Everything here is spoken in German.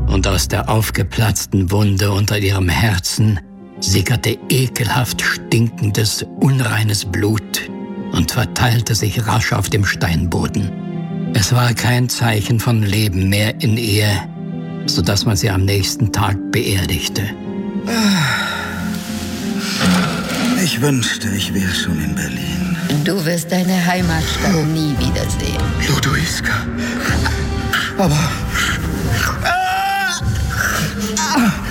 und aus der aufgeplatzten Wunde unter ihrem Herzen sickerte ekelhaft stinkendes, unreines Blut und verteilte sich rasch auf dem Steinboden. Es war kein Zeichen von Leben mehr in ihr, sodass man sie am nächsten Tag beerdigte. Ich wünschte, ich wäre schon in Berlin. Du wirst deine Heimatstadt nie wiedersehen. Ludoviska. Aber...